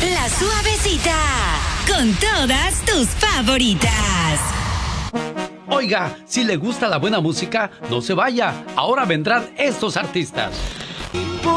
La Suavecita, con todas tus favoritas. Oiga, si le gusta la buena música, no se vaya. Ahora vendrán estos artistas.